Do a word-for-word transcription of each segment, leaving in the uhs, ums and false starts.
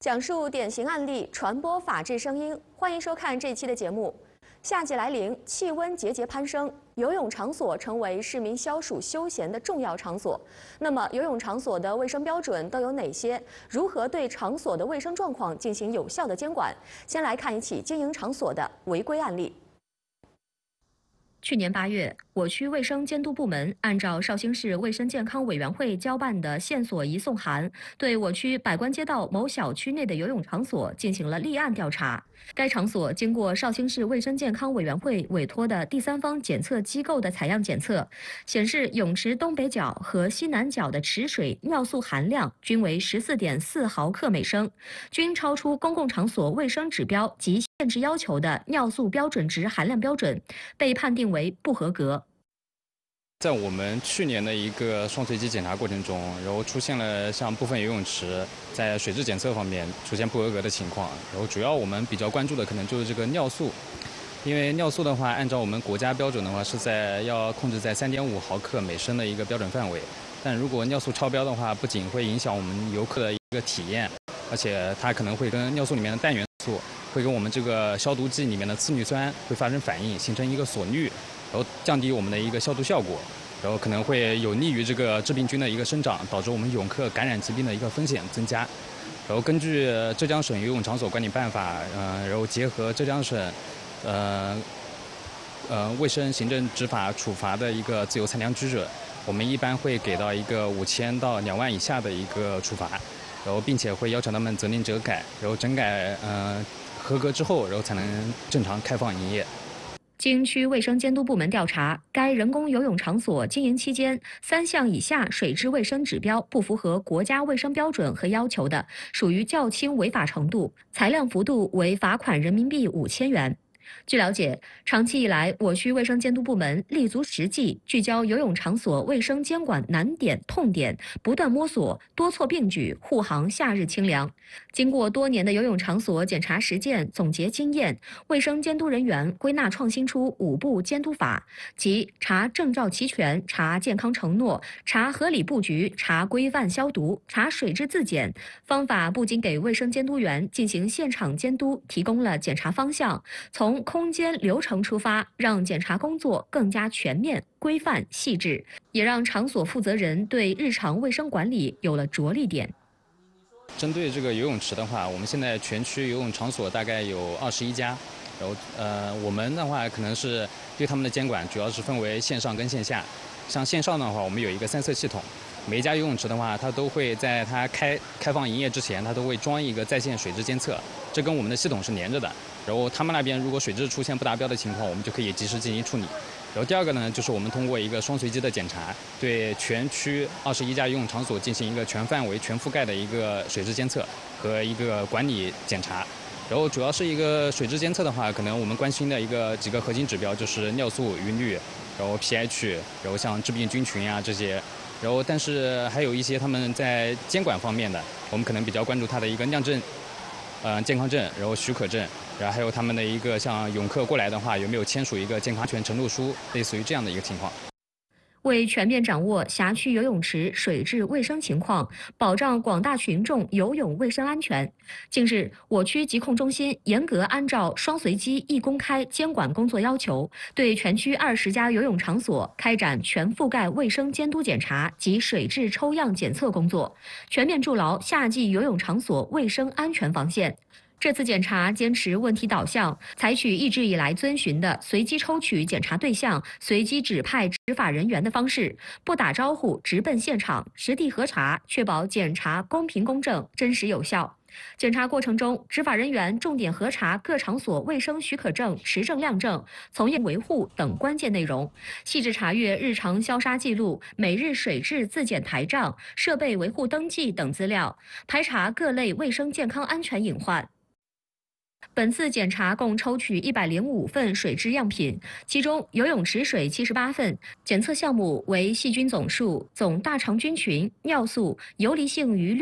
讲述典型案例，传播法治声音。欢迎收看这期的节目。夏季来临，气温节节攀升，游泳场所成为市民消暑休闲的重要场所。那么，游泳场所的卫生标准都有哪些？如何对场所的卫生状况进行有效的监管？先来看一起经营场所的违规案例。 去年八月，我区卫生监督部门按照绍兴市卫生健康委员会交办的线索移送函，对我区百官街道某小区内的游泳场所进行了立案调查。该场所经过绍兴市卫生健康委员会委托的第三方检测机构的采样检测，显示泳池东北角和西南角的池水尿素含量均为十四点四毫克每升，均超出公共场所卫生指标及限制要求的尿素标准值含量标准，被判定为不合格。 在我们去年的一个双随机检查过程中，然后出现了像部分游泳池在水质检测方面出现不合格的情况。然后主要我们比较关注的可能就是这个尿素，因为尿素的话，按照我们国家标准的话，是在要控制在三点五毫克每升的一个标准范围。但如果尿素超标的话，不仅会影响我们游客的一个体验，而且它可能会跟尿素里面的氮元素会跟我们这个消毒剂里面的次氯酸会发生反应，形成一个锁氯。 然后降低我们的一个消毒效果，然后可能会有利于这个致病菌的一个生长，导致我们泳客感染疾病的一个风险增加。然后根据浙江省游泳场所管理办法，呃，然后结合浙江省，呃，呃卫生行政执法处罚的一个自由裁量基准，我们一般会给到一个五千到两万以下的一个处罚，然后并且会要求他们责令整改，然后整改呃合格之后，然后才能正常开放营业。 经区卫生监督部门调查，该人工游泳场所经营期间，三项以下水质卫生指标不符合国家卫生标准和要求的，属于较轻违法程度，裁量幅度为罚款人民币五千元。 据了解，长期以来，我区卫生监督部门立足实际，聚焦游泳场所卫生监管难点、痛点，不断摸索，多措并举，护航夏日清凉。经过多年的游泳场所检查实践，总结经验，卫生监督人员归纳创新出五步监督法，即查证照齐全、查健康承诺、查合理布局、查规范消毒、查水质自检。方法不仅给卫生监督员进行现场监督提供了检查方向，从空间流程出发，让检查工作更加全面、规范、细致，也让场所负责人对日常卫生管理有了着力点。 针对这个游泳池的话，我们现在全区游泳场所大概有二十一家，然后呃，我们的话可能是对他们的监管主要是分为线上跟线下。像线上的话，我们有一个三色系统，每一家游泳池的话，它都会在它开开放营业之前，它都会装一个在线水质监测，这跟我们的系统是连着的。 然后他们那边如果水质出现不达标的情况，我们就可以及时进行处理。然后第二个呢，就是我们通过一个双随机的检查，对全区二十一家游泳场所进行一个全范围、全覆盖的一个水质监测和一个管理检查。然后主要是一个水质监测的话，可能我们关心的一个几个核心指标就是尿素、余氯，然后 pH， 然后像致病菌群啊这些。然后但是还有一些他们在监管方面的，我们可能比较关注它的一个酿证。 呃，健康证，然后许可证，然后还有他们的一个像泳客过来的话，有没有签署一个健康安全承诺书，类似于这样的一个情况。 为全面掌握辖区游泳池水质卫生情况，保障广大群众游泳卫生安全，近日，我区疾控中心严格按照双随机易公开监管工作要求，对全区二十家游泳场所开展全覆盖卫生监督检查及水质抽样检测工作，全面筑牢夏季游泳场所卫生安全防线。 这次检查坚持问题导向，采取一直以来遵循的随机抽取检查对象、随机指派执法人员的方式，不打招呼直奔现场，实地核查，确保检查公平公正、真实有效。检查过程中，执法人员重点核查各场所卫生许可证、持证量证、从业维护等关键内容，细致查阅日常消杀记录、每日水质自检台账、设备维护登记等资料，排查各类卫生健康安全隐患。 本次检查共抽取一百零五份水质样品，其中游泳池水七十八份，检测项目为细菌总数、总大肠菌群、尿素、游离性余氯、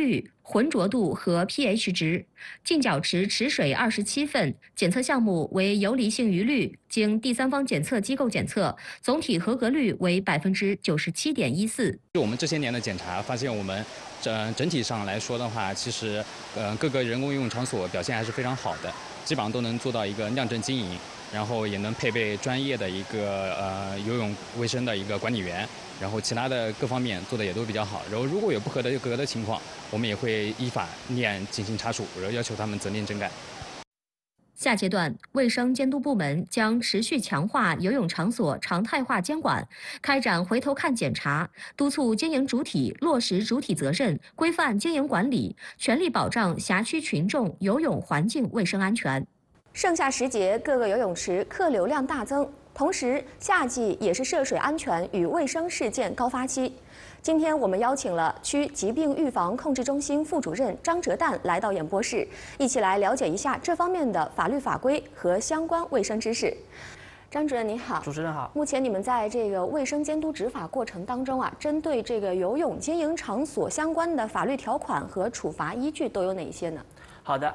浑浊度和 pH 值。进角池池水二十七份，检测项目为游离性余氯，经第三方检测机构检测，总体合格率为百分之九十七点一四。 就我们这些年的检查，发现我们整整体上来说的话，其实呃各个人工游泳场所表现还是非常好的，基本上都能做到一个量证经营，然后也能配备专业的一个呃游泳卫生的一个管理员。然后其他的各方面做的也都比较好，然后如果有不合格的情况，我们也会依法念进行查处，然后要求他们责令整改。 下阶段，卫生监督部门将持续强化游泳场所常态化监管，开展回头看检查，督促经营主体落实主体责任，规范经营管理，全力保障辖区群众游泳环境卫生安全。 盛夏时节，各个游泳池客流量大增。同时，夏季也是涉水安全与卫生事件高发期。今天我们邀请了区疾病预防控制中心副主任张哲旦来到演播室，一起来了解一下这方面的法律法规和相关卫生知识。张主任你好， 主持人好。 目前你们在这个卫生监督执法过程当中啊，针对这个游泳经营场所相关的法律条款和处罚依据都有哪些呢？ 好的，